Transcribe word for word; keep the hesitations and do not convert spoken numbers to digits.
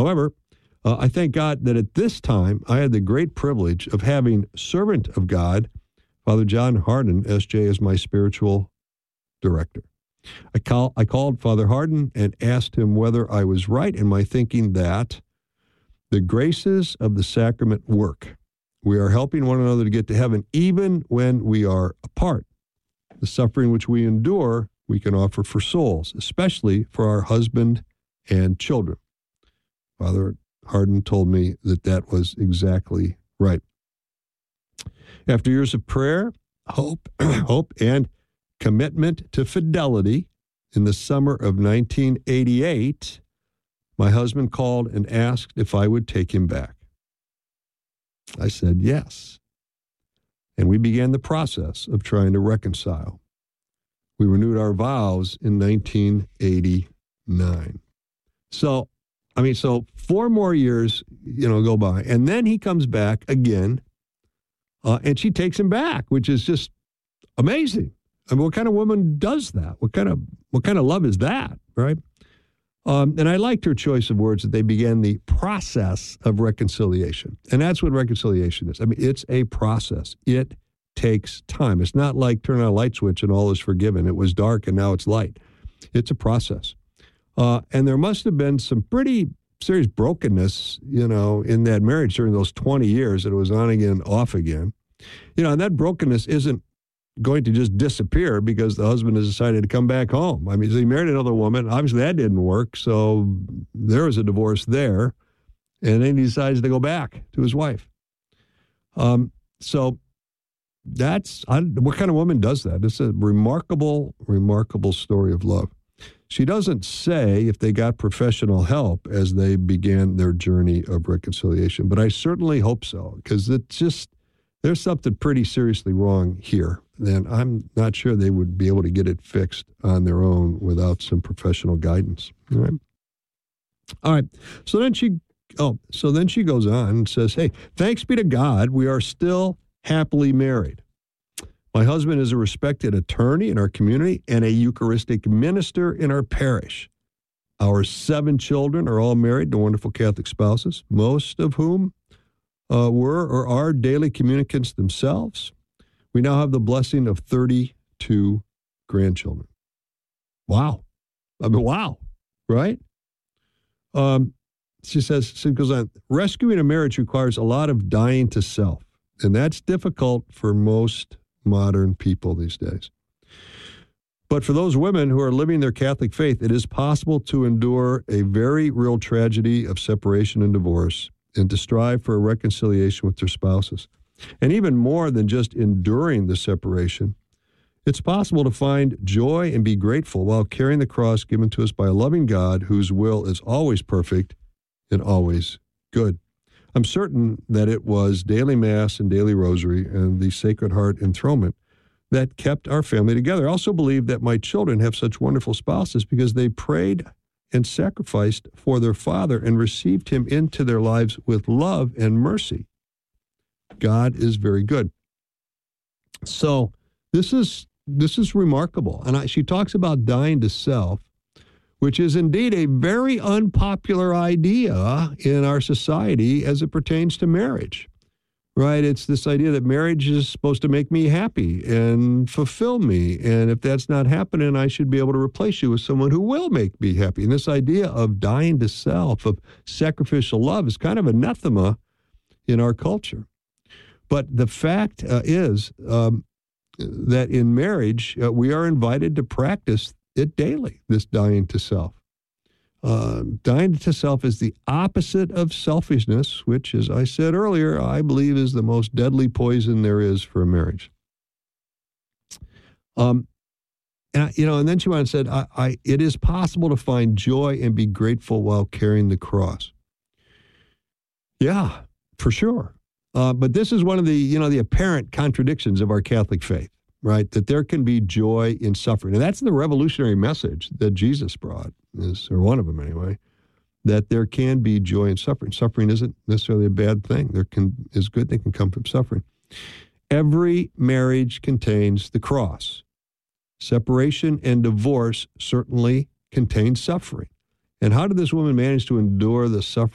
However, uh, I thank God that at this time I had the great privilege of having servant of God, Father John Hardin, S J, as my spiritual director. I, call, I called Father Hardin and asked him whether I was right in my thinking that the graces of the sacrament work. We are helping one another to get to heaven even when we are apart. The suffering which we endure, we can offer for souls, especially for our husband and children. Father Hardin told me that that was exactly right. After years of prayer, hope, hope, and commitment to fidelity, in the summer of nineteen eighty-eight, my husband called and asked if I would take him back. I said yes. And we began the process of trying to reconcile. We renewed our vows in nineteen eighty-nine. So, I mean, so four more years, you know, go by. And then he comes back again, uh, and she takes him back, which is just amazing. I mean, what kind of woman does that? What kind of what kind of love is that, right? Um, and I liked her choice of words that they began the process of reconciliation. And that's what reconciliation is. I mean, it's a process. It takes time. It's not like turn on a light switch and all is forgiven. It was dark and now it's light. It's a process. Uh, and there must have been some pretty serious brokenness, you know, in that marriage during those twenty years that it was on again, off again. You know, and that brokenness isn't going to just disappear because the husband has decided to come back home. I mean, so he married another woman. Obviously, that didn't work, so there was a divorce there. And then he decides to go back to his wife. Um, so that's, I, what kind of woman does that? It's a remarkable, remarkable story of love. She doesn't say if they got professional help as they began their journey of reconciliation, but I certainly hope so, because it's just, there's something pretty seriously wrong here. And I'm not sure they would be able to get it fixed on their own without some professional guidance. All right. All right. So then she, oh, so then she goes on and says, hey, thanks be to God, we are still happily married. My husband is a respected attorney in our community and a Eucharistic minister in our parish. Our seven children are all married to wonderful Catholic spouses, most of whom uh, were or are daily communicants themselves. We now have the blessing of thirty-two grandchildren. Wow. I mean, wow, right? Um, she says, she goes on, rescuing a marriage requires a lot of dying to self, and that's difficult for most modern people these days. But for those women who are living their Catholic faith, it is possible to endure a very real tragedy of separation and divorce and to strive for a reconciliation with their spouses. And even more than just enduring the separation, it's possible to find joy and be grateful while carrying the cross given to us by a loving God whose will is always perfect and always good. I'm certain that it was daily Mass and daily Rosary and the Sacred Heart enthronement that kept our family together. I also believe that my children have such wonderful spouses because they prayed and sacrificed for their father and received him into their lives with love and mercy. God is very good. So this is this is remarkable. And I, she talks about dying to self, which is indeed a very unpopular idea in our society as it pertains to marriage, right? It's this idea that marriage is supposed to make me happy and fulfill me. And if that's not happening, I should be able to replace you with someone who will make me happy. And this idea of dying to self, of sacrificial love, is kind of anathema in our culture. But the fact uh, is um, that in marriage, uh, we are invited to practice it daily, this dying to self. Uh, dying to self is the opposite of selfishness, which, as I said earlier, I believe is the most deadly poison there is for a marriage. Um, and, you know, and then she went and said, I, I, it is possible to find joy and be grateful while carrying the cross. Yeah, for sure. Uh, but this is one of the, you know, the apparent contradictions of our Catholic faith, right? That there can be joy in suffering. And that's the revolutionary message that Jesus brought, is, or one of them anyway, that there can be joy in suffering. Suffering isn't necessarily a bad thing. There can is good that can come from suffering. Every marriage contains the cross. Separation and divorce certainly contain suffering. And how did this woman manage to endure the suffering